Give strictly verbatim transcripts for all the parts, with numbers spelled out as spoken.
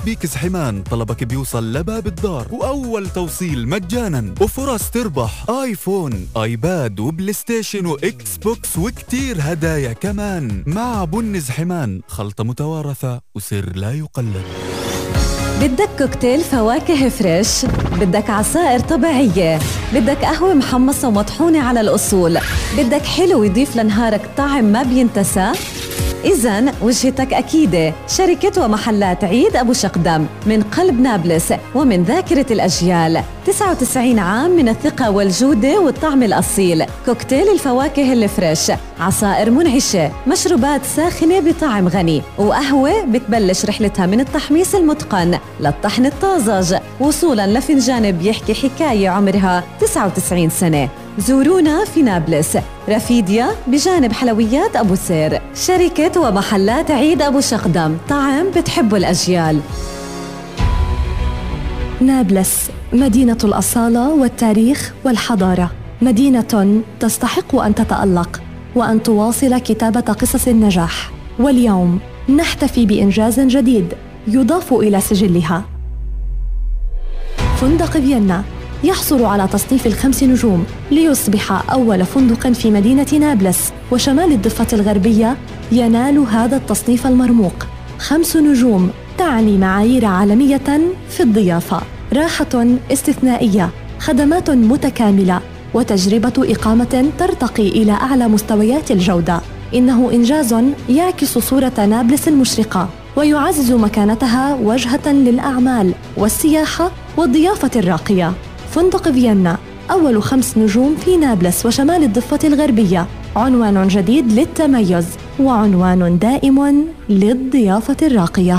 بيك زحمان طلبك بيوصل لباب الدار، وأول توصيل مجانا، وفرص تربح آيفون، آيباد وبلاي ستيشن وإكس بوكس وكتير هدايا كمان. مع بن زحمان، خلطة متوارثة وسر لا يقلد. بدك كوكتيل فواكه فريش، بدك عصائر طبيعية، بدك قهوة محمصة ومطحونة على الأصول، بدك حلو يضيف لنهارك طعم ما بينتسى؟ إذن وجهتك أكيدة، شركة ومحلات عيد أبو شقدم من قلب نابلس ومن ذاكرة الأجيال. تسعة وتسعين عام من الثقة والجودة والطعم الأصيل. كوكتيل الفواكه الفريش، عصائر منعشة، مشروبات ساخنة بطعم غني، وقهوة بتبلش رحلتها من التحميص المتقن للطحن الطازج وصولاً لفنجان بيحكي حكاية عمرها تسعة وتسعين سنة. زورونا في نابلس، رفيديا بجانب حلويات أبو سير. شركة ومحلات عيد أبو شقدم، طعم بتحبه الأجيال. نابلس، مدينة الأصالة والتاريخ والحضارة، مدينة تستحق أن تتألق وأن تواصل كتابة قصص النجاح. واليوم نحتفي بإنجاز جديد يضاف إلى سجلها. فندق فيينا يحصل على تصنيف الخمس نجوم ليصبح أول فندق في مدينة نابلس وشمال الضفة الغربية ينال هذا التصنيف المرموق. خمس نجوم تعني معايير عالمية في الضيافة، راحة استثنائية، خدمات متكاملة، وتجربة إقامة ترتقي إلى أعلى مستويات الجودة. إنه إنجاز يعكس صورة نابلس المشرقة ويعزز مكانتها وجهة للأعمال والسياحة والضيافة الراقية. فندق فيينا، أول خمس نجوم في نابلس وشمال الضفة الغربية، عنوان جديد للتميز وعنوان دائم للضيافة الراقية.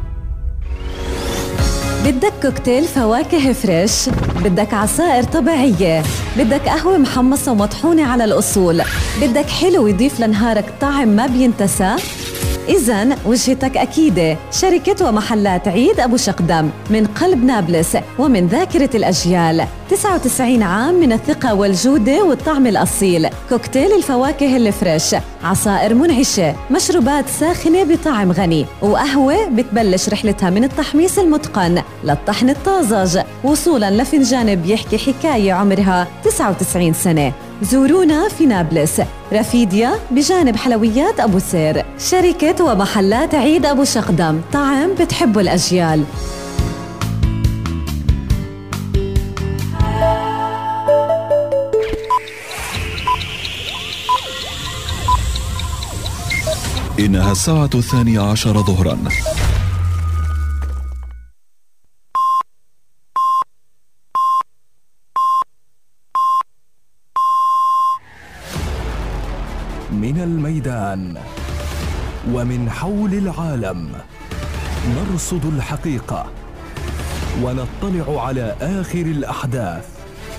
بدك كوكتيل فواكه فريش، بدك عصائر طبيعية، بدك قهوة محمصة ومطحونة على الأصول، بدك حلو يضيف لنهارك طعم ما بينتسى؟ إذن وجهتك أكيدة، شركة ومحلات عيد أبو شقدم من قلب نابلس ومن ذاكرة الأجيال. تسعة وتسعين عام من الثقة والجودة والطعم الأصيل. كوكتيل الفواكه الفريش، عصائر منعشة، مشروبات ساخنة بطعم غني، وقهوة بتبلش رحلتها من التحميص المتقن للطحن الطازج وصولاً لفنجان بيحكي حكاية عمرها تسعة وتسعين سنة. زورونا في نابلس، رفيديا بجانب حلويات أبو سير. شركة ومحلات عيد أبو شقدم، طعم بتحبه الأجيال. إنها الساعة الثانية عشر ظهراً. من الميدان ومن حول العالم نرصد الحقيقة ونطلع على آخر الأحداث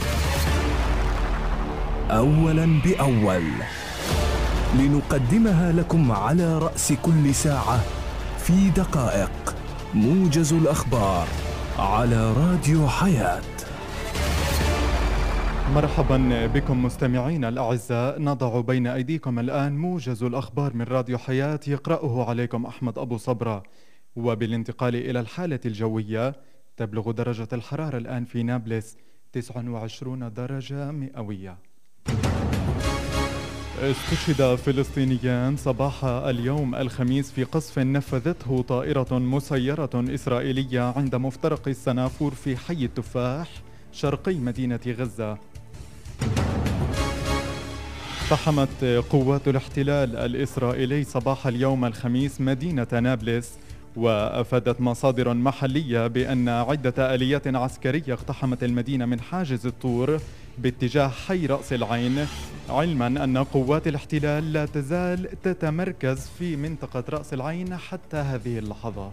أولاً بأول، لنقدمها لكم على رأس كل ساعة في دقائق. موجز الأخبار على راديو حياة. مرحبا بكم مستمعينا الأعزاء، نضع بين أيديكم الآن موجز الأخبار من راديو حياة، يقرأه عليكم أحمد أبو صبرة. وبالانتقال إلى الحالة الجوية، تبلغ درجة الحرارة الآن في نابلس تسعة وعشرين درجة مئوية. استشهد فلسطينيان صباح اليوم الخميس في قصف نفذته طائرة مسيرة إسرائيلية عند مفترق السنافور في حي التفاح شرقي مدينة غزة. اقتحمت قوات الاحتلال الإسرائيلي صباح اليوم الخميس مدينة نابلس، وأفادت مصادر محلية بأن عدة آليات عسكرية اقتحمت المدينة من حاجز الطور باتجاه حي رأس العين، علما أن قوات الاحتلال لا تزال تتمركز في منطقة رأس العين حتى هذه اللحظة.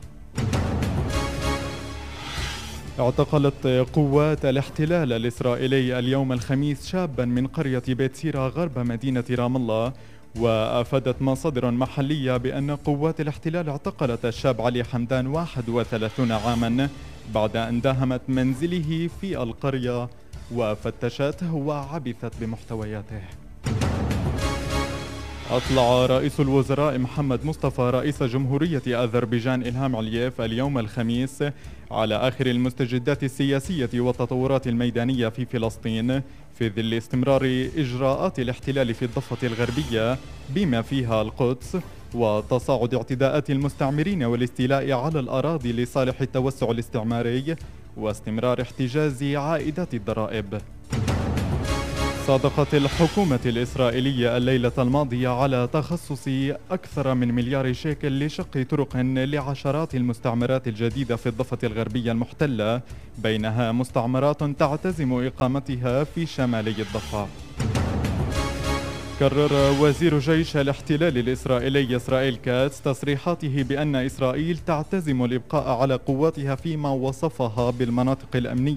اعتقلت قوات الاحتلال الإسرائيلي اليوم الخميس شابا من قرية بيت سيرة غرب مدينة رام الله، وأفادت مصادر محلية بأن قوات الاحتلال اعتقلت الشاب علي حمدان واحد وثلاثين عاما بعد أن داهمت منزله في القرية وفتشته وعبثت بمحتوياته. أطلع رئيس الوزراء محمد مصطفى رئيس جمهورية أذربيجان إلهام علييف اليوم الخميس على آخر المستجدات السياسية والتطورات الميدانية في فلسطين في ظل استمرار إجراءات الاحتلال في الضفة الغربية بما فيها القدس وتصاعد اعتداءات المستعمرين والاستيلاء على الأراضي لصالح التوسع الاستعماري واستمرار احتجاز عائدات الضرائب. صادقت الحكومة الإسرائيلية الليلة الماضية على تخصص أكثر من مليار شيكل لشق طرق لعشرات المستعمرات الجديدة في الضفة الغربية المحتلة، بينها مستعمرات تعتزم إقامتها في شمالي الضفة. كرر وزير جيش الاحتلال الإسرائيلي إسرائيل كاتس تصريحاته بأن إسرائيل تعتزم الإبقاء على قواتها فيما وصفها بالمناطق الأمنية